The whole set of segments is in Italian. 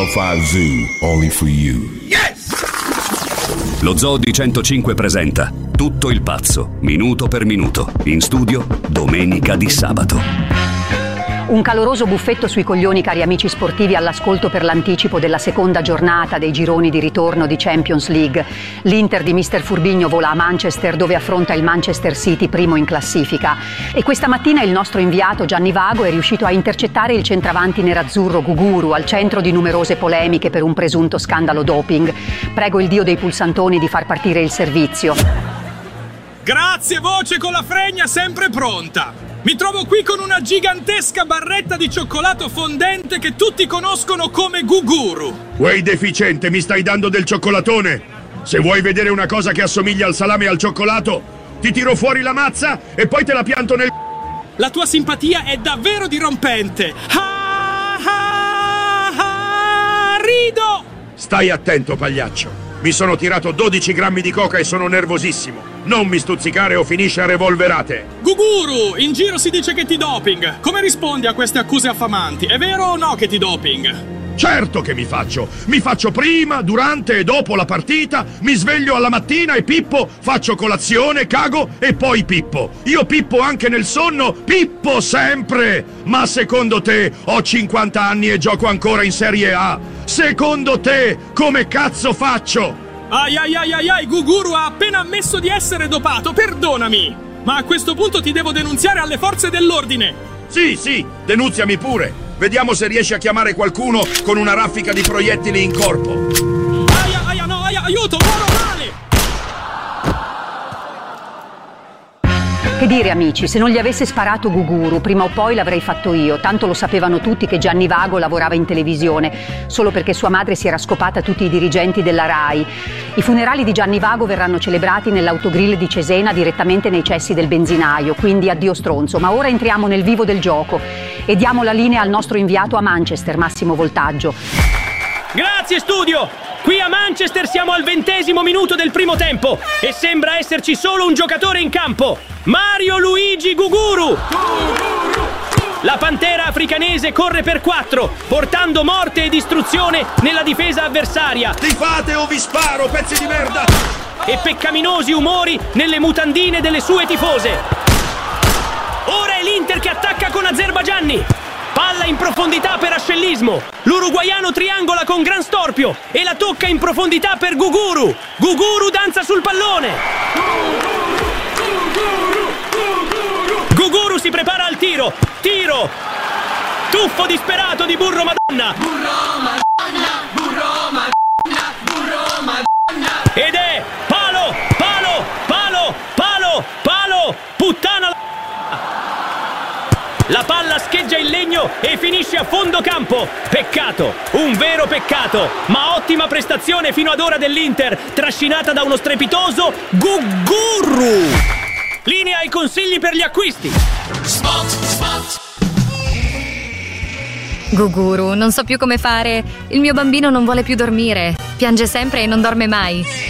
105 Zoo, only for you. Yes! Lo Zoo di 105 presenta Tutto il pazzo, minuto per minuto, in studio domenica di sabato. Un caloroso buffetto sui coglioni, cari amici sportivi, all'ascolto per l'anticipo della seconda giornata dei gironi di ritorno di Champions League. L'Inter di Mister Furbigno vola a Manchester, dove affronta il Manchester City, primo in classifica. E questa mattina il nostro inviato Gianni Vago è riuscito a intercettare il centravanti nerazzurro Guguru, al centro di numerose polemiche per un presunto scandalo doping. Prego il dio dei pulsantoni di far partire il servizio. Grazie, voce con la fregna sempre pronta. Mi trovo qui con una gigantesca barretta di cioccolato fondente che tutti conoscono come Guguru. Uè, deficiente, mi stai dando del cioccolatone? Se vuoi vedere una cosa che assomiglia al salame e al cioccolato, ti tiro fuori la mazza e poi te la pianto nel... La tua simpatia è davvero dirompente. Rido! Stai attento, pagliaccio. Mi sono tirato 12 grammi di coca e sono nervosissimo. Non mi stuzzicare o finisce a revolverate. Guguru, in giro si dice che ti doping. Come rispondi a queste accuse affamanti? È vero o no che ti doping? Certo che mi faccio. Mi faccio prima, durante e dopo la partita. Mi sveglio alla mattina e pippo. Faccio colazione, cago e poi pippo. Io pippo anche nel sonno. Pippo sempre. Ma secondo te ho 50 anni e gioco ancora in Serie A? Secondo te come cazzo faccio? Ai, Guguru ha appena ammesso di essere dopato, perdonami! Ma a questo punto ti devo denunziare alle forze dell'ordine! Sì, denunziami pure! Vediamo se riesci a chiamare qualcuno con una raffica di proiettili in corpo! Aiuto, muoro male! Che dire, amici, se non gli avesse sparato Guguru, prima o poi l'avrei fatto io. Tanto lo sapevano tutti che Gianni Vago lavorava in televisione, solo perché sua madre si era scopata tutti i dirigenti della RAI. I funerali di Gianni Vago verranno celebrati nell'autogrill di Cesena, direttamente nei cessi del benzinaio, quindi addio stronzo. Ma ora entriamo nel vivo del gioco e diamo la linea al nostro inviato a Manchester, Massimo Voltaggio. Grazie, studio! Qui a Manchester siamo al 20° minuto del primo tempo e sembra esserci solo un giocatore in campo, Mario Luigi Guguru. La pantera africanese corre per 4, portando morte e distruzione nella difesa avversaria. Ti fate o vi sparo, pezzi di merda! E peccaminosi umori nelle mutandine delle sue tifose. Ora è l'Inter che attacca con Azerbaigiani. Palla in profondità per Ascellismo. L'uruguaiano triangola con gran storpio e la tocca in profondità per Guguru. Guguru danza sul pallone. Guguru si prepara al tiro. Tiro. Tuffo disperato di Burro Madonna. Burro Madonna. Ed è palo. Puttana. La palla scheggia il legno e finisce a fondo campo. Peccato, un vero peccato. Ma ottima prestazione fino ad ora dell'Inter, trascinata da uno strepitoso Guguru. Linea ai consigli per gli acquisti. Spot. Guguru, non so più come fare. Il mio bambino non vuole più dormire. Piange sempre e non dorme mai.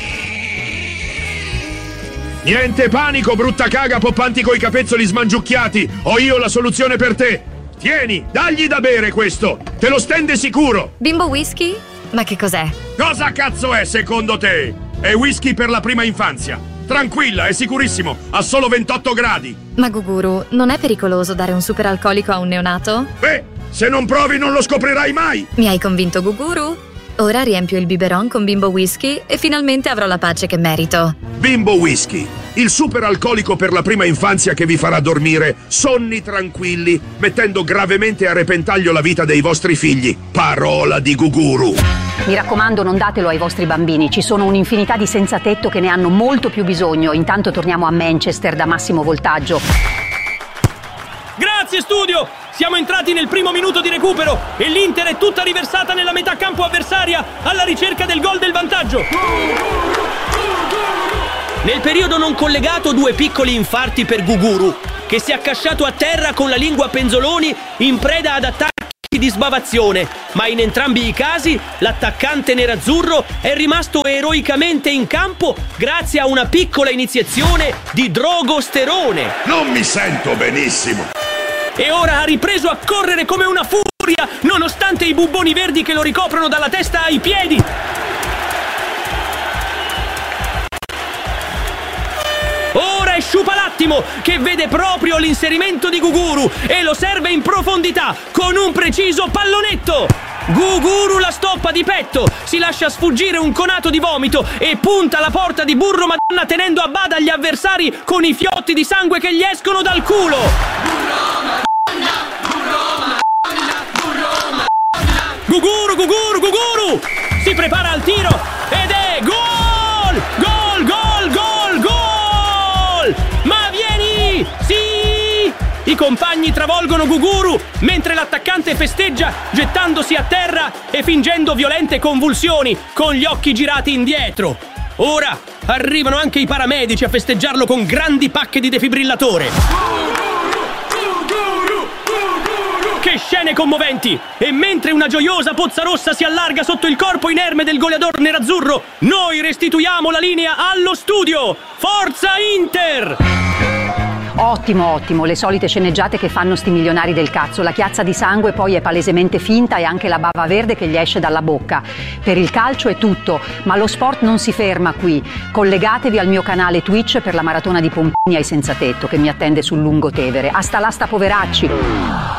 Niente panico, brutta caga poppanti coi capezzoli smangiucchiati. Ho io la soluzione per te. Tieni, dagli da bere questo. Te lo stende sicuro. Bimbo whisky? Ma che cos'è? Cosa cazzo è secondo te? È whisky per la prima infanzia. Tranquilla, è sicurissimo. Ha solo 28 gradi. Ma Guguru, non è pericoloso dare un superalcolico a un neonato? Beh, se non provi non lo scoprirai mai. Mi hai convinto, Guguru? Ora riempio il biberon con Bimbo Whisky e finalmente avrò la pace che merito. Bimbo Whisky, il super alcolico per la prima infanzia che vi farà dormire sonni tranquilli, mettendo gravemente a repentaglio la vita dei vostri figli. Parola di Guguru. Mi raccomando, non datelo ai vostri bambini, ci sono un'infinità di senza tetto che ne hanno molto più bisogno. Intanto torniamo a Manchester da Massimo Voltaggio. Grazie, studio! Siamo entrati nel primo minuto di recupero e l'Inter è tutta riversata nella metà campo avversaria alla ricerca del gol del vantaggio. Nel periodo non collegato 2 piccoli infarti per Guguru, che si è accasciato a terra con la lingua a penzoloni in preda ad attacchi di sbavazione, ma in entrambi i casi l'attaccante nerazzurro è rimasto eroicamente in campo grazie a una piccola iniziazione di drogosterone. Non mi sento benissimo. E ora ha ripreso a correre come una furia furia, nonostante i bubboni verdi che lo ricoprono dalla testa ai piedi. Ora è Sciupalattimo che vede proprio l'inserimento di Guguru e lo serve in profondità con un preciso pallonetto. Guguru la stoppa di petto, si lascia sfuggire un conato di vomito e punta la porta di burro Madonna tenendo a bada gli avversari con i fiotti di sangue che gli escono dal culo. Guguru si prepara al tiro ed è gol! Gol, gol, gol, gol! Ma vieni! Sì! I compagni travolgono Guguru mentre l'attaccante festeggia gettandosi a terra e fingendo violente convulsioni con gli occhi girati indietro. Ora arrivano anche i paramedici a festeggiarlo con grandi pacche di defibrillatore. Che scene commoventi! E mentre una gioiosa pozza rossa si allarga sotto il corpo inerme del goleador nerazzurro, noi restituiamo la linea allo studio! Forza Inter! Ottimo, le solite sceneggiate che fanno sti milionari del cazzo. La chiazza di sangue poi è palesemente finta e anche la bava verde che gli esce dalla bocca. Per il calcio è tutto, ma lo sport non si ferma qui. Collegatevi al mio canale Twitch per la maratona di pompini ai senza tetto che mi attende sul Lungotevere. Hasta l'asta poveracci!